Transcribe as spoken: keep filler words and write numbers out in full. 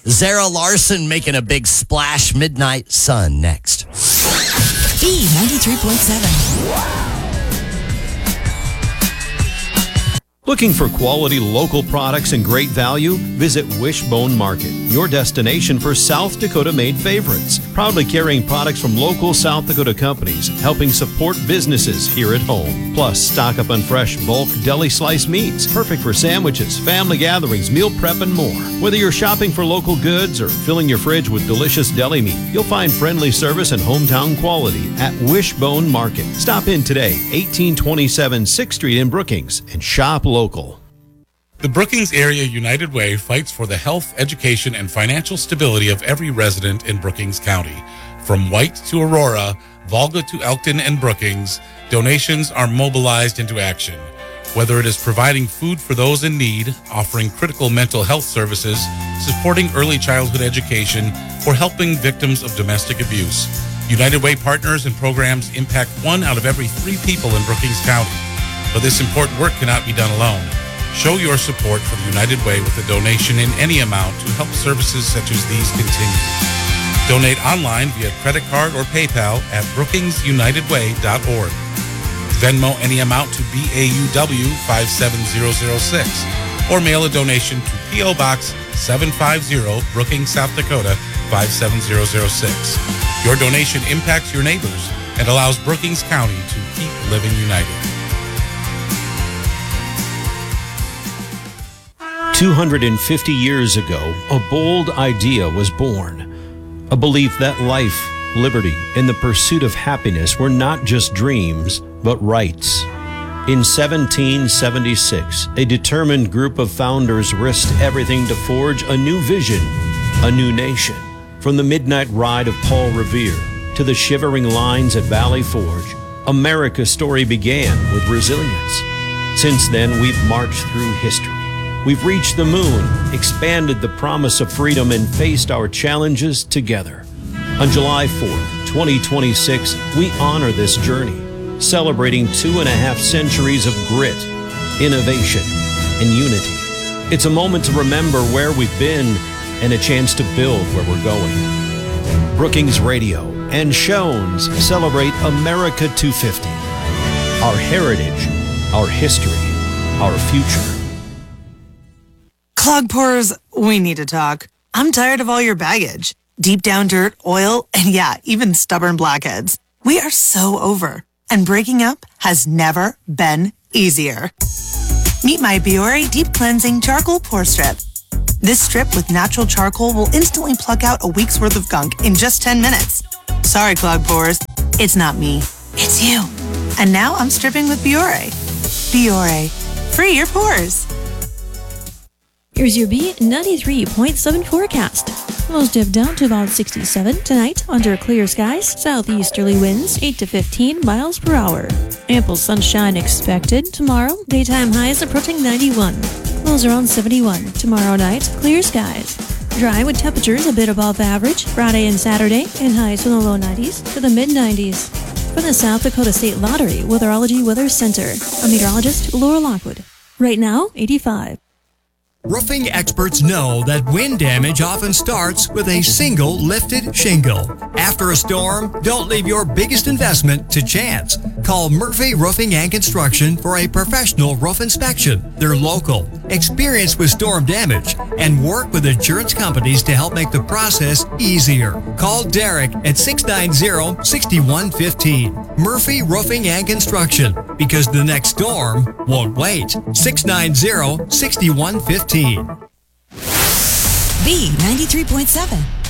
Zara Larson making a big splash. Midnight Sun next. B ninety-three point seven. Looking for quality local products and great value? Visit Wishbone Market, your destination for South Dakota-made favorites. Proudly carrying products from local South Dakota companies, helping support businesses here at home. Plus, stock up on fresh bulk deli sliced meats, perfect for sandwiches, family gatherings, meal prep, and more. Whether you're shopping for local goods or filling your fridge with delicious deli meat, you'll find friendly service and hometown quality at Wishbone Market. Stop in today, eighteen twenty-seven sixth Street in Brookings, and shop local. The Brookings Area United Way fights for the health, education, and financial stability of every resident in Brookings County. From White to Aurora, Volga to Elkton and Brookings, donations are mobilized into action. Whether it is providing food for those in need, offering critical mental health services, supporting early childhood education, or helping victims of domestic abuse, United Way partners and programs impact one out of every three people in Brookings County. But this important work cannot be done alone. Show your support for the United Way with a donation in any amount to help services such as these continue. Donate online via credit card or PayPal at brookings united way dot org. Venmo any amount to B A U W five seven zero zero six or mail a donation to P O Box seven fifty, Brookings, South Dakota five seven zero zero six. Your donation impacts your neighbors and allows Brookings County to keep living united. two hundred fifty years ago, a bold idea was born. A belief that life, liberty, and the pursuit of happiness were not just dreams, but rights. In seventeen seventy-six, a determined group of founders risked everything to forge a new vision, a new nation. From the midnight ride of Paul Revere to the shivering lines at Valley Forge, America's story began with resilience. Since then, we've marched through history. We've reached the moon, expanded the promise of freedom, and faced our challenges together. On July fourth, twenty twenty-six, we honor this journey, celebrating two and a half centuries of grit, innovation, and unity. It's a moment to remember where we've been and a chance to build where we're going. Brookings Radio and Shones celebrate America two fifty. Our heritage, our history, our future. Clog Pourers, we need to talk. I'm tired of all your baggage. Deep down dirt, oil, and yeah, even stubborn blackheads. We are so over. And breaking up has never been easier. Meet my Biore Deep Cleansing Charcoal Pore Strip. This strip with natural charcoal will instantly pluck out a week's worth of gunk in just ten minutes. Sorry, Clog Pourers. It's not me. It's you. And now I'm stripping with Biore. Biore. Free your pores. Here's your B ninety-three point seven forecast. Lows dip down to about sixty-seven tonight under clear skies. Southeasterly winds eight to fifteen miles per hour. Ample sunshine expected tomorrow. Daytime highs approaching ninety-one. Lows around seventy-one. Tomorrow night, clear skies. Dry with temperatures a bit above average. Friday and Saturday, and highs from the low nineties to the mid nineties. From the South Dakota State Lottery Weatherology Weather Center, I'm meteorologist Laura Lockwood. Right now, eighty-five. Roofing experts know that wind damage often starts with a single lifted shingle. After a storm, don't leave your biggest investment to chance. Call Murphy Roofing and Construction for a professional roof inspection. They're local, experienced with storm damage, and work with insurance companies to help make the process easier. Call Derek at six nine zero, six one one five. Murphy Roofing and Construction, because the next storm won't wait. six nine zero, six one one five. B ninety-three point seven.